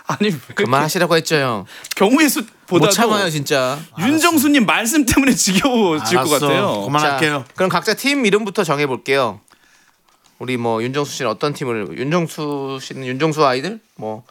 아니 그만하시라고 했죠 형. 경우의 못 수보다도 참아요 진짜. 윤정수님 말씀 때문에 지겨워질 것 같아요. 그만할게요. 자, 그럼 각자 팀 이름부터 정해볼게요. 우리 뭐 윤정수 씨는 어떤 팀을? 윤정수 씨는 윤정수 아이들? 뭐